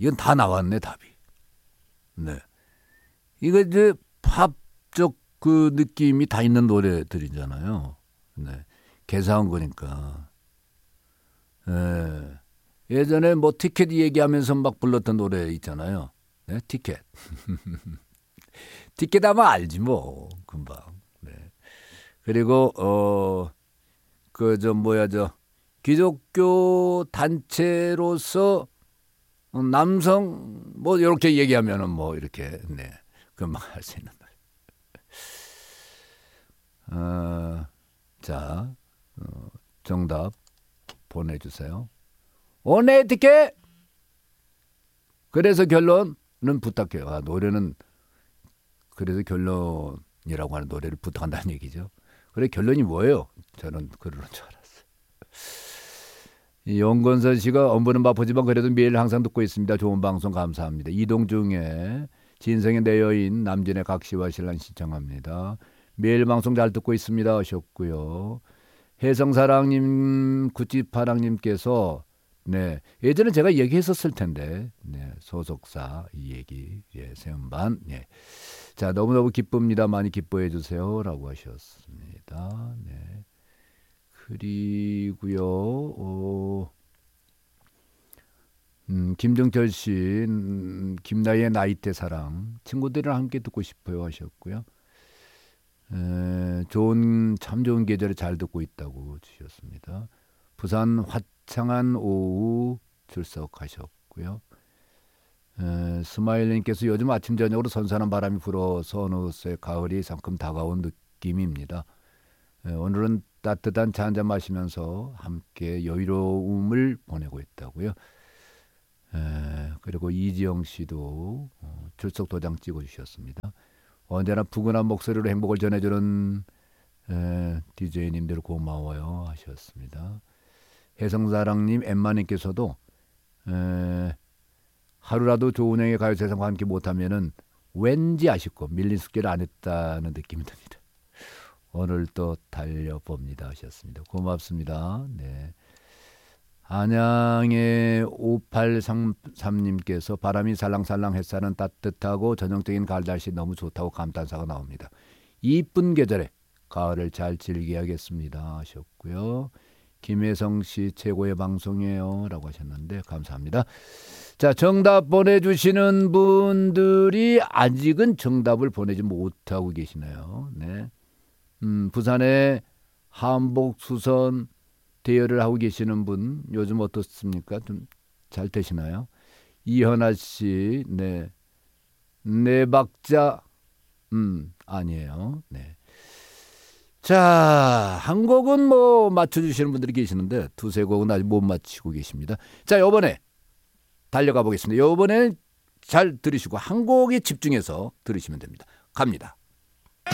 이건 다 나왔네, 답이. 네. 이거 이제 팝적 그 느낌이 다 있는 노래들이잖아요. 네. 개사한 거니까. 네. 예전에 뭐 티켓 얘기하면서 막 불렀던 노래 있잖아요. 네, 티켓. 티켓 하면 알지 뭐 금방. 네. 그리고 기독교 단체로서 남성 뭐 이렇게 얘기하면은 뭐 이렇게 네 금방 할 수 있는 노래. 자 정답 보내주세요. 오네 티켓. 그래서 결론은 부탁해요. 노래는 그래서 결론이라고 하는 노래를 부탁한다는 얘기죠. 그래 결론이 뭐예요? 저는 그러는 줄 알았어요. 영건선 씨가 업무는 바쁘지만 그래도 매일 항상 듣고 있습니다. 좋은 방송 감사합니다. 이동중에 진성의 내 여인 남진의 각시와 신랑 신청합니다. 매일 방송 잘 듣고 있습니다 하셨고요. 혜성사랑님 구찌파랑님께서 네 예전에 제가 얘기했었을 텐데 네 소속사 이 얘기 세음반 자 너무너무 기쁩니다. 많이 기뻐해 주세요라고 하셨습니다. 네 그리고요 김정철 씨 김나희의 나이대 사랑 친구들이랑 함께 듣고 싶어요 하셨고요. 참 좋은 계절에 잘 듣고 있다고 주셨습니다. 부산 화창한 오후 출석하셨고요. 스마일님께서 요즘 아침 저녁으로 선선한 바람이 불어서 어느새 가을이 상큼 다가온 느낌입니다. 오늘은 따뜻한 차 한잔 마시면서 함께 여유로움을 보내고 있다고요. 그리고 이지영 씨도 출석 도장 찍어주셨습니다. 언제나 푸근한 목소리로 행복을 전해주는 DJ님들 고마워요 하셨습니다. 혜성사랑님 엠마님께서도 하루라도 조은영의 가요세상과 함께 못하면은 왠지 아쉽고 밀린 숙제를 안 했다는 느낌이 듭니다. 오늘 또 달려봅니다 하셨습니다. 고맙습니다. 네. 안양의 5833님께서 바람이 살랑살랑 햇살은 따뜻하고 전형적인 가을 날씨 너무 좋다고 감탄사가 나옵니다. 이쁜 계절에 가을을 잘 즐겨야겠습니다 하셨고요. 김혜성 씨 최고의 방송이에요 라고 하셨는데 감사합니다. 자 정답 보내주시는 분들이 아직은 정답을 보내지 못하고 계시네요. 네. 부산의 한복 수선 대여를 하고 계시는 분 요즘 어떻습니까? 좀 잘 되시나요? 이현아 씨, 네 박자 아니에요. 네. 자, 한 곡은 뭐 맞춰주시는 분들이 계시는데 두세 곡은 아직 못 맞히고 계십니다. 자, 이번에 달려가 보겠습니다. 이번에 잘 들으시고 한 곡에 집중해서 들으시면 됩니다. 갑니다.